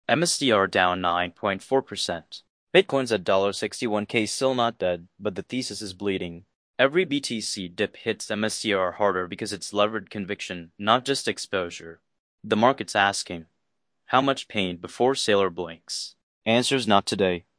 MSTR down 9.4%. Bitcoin's at $61K, still not dead, but the thesis is bleeding. Every BTC dip hits MSTR harder because it's levered conviction, not just exposure. The market's asking, how much pain before Sailor blinks? Answers not today.